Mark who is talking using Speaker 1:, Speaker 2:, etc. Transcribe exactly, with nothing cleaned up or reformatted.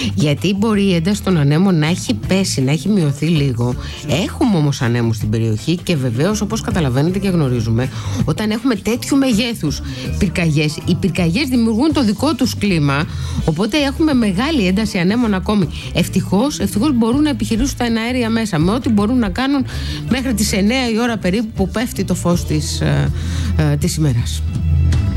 Speaker 1: Γιατί μπορεί η ένταση των ανέμων να έχει πέσει, να έχει μειωθεί λίγο. Έχουμε όμως ανέμους στην περιοχή και βεβαίως, όπως καταλαβαίνετε και γνωρίζουμε, όταν έχουμε τέτοιου μεγέθους πυρκαγιές, οι πυρκαγιές δημιουργούν το δικό τους κλίμα. Οπότε έχουμε μεγάλη ένταση ανέμων ακόμη. Ευτυχώς, ευτυχώς μπορούν να επιχειρήσουν τα εναέρια μέσα με ό,τι μπορούν να κάνουν μέχρι τις εννέα η ώρα περίπου που πέφτει το φως της, ε, ε, της ημέρας.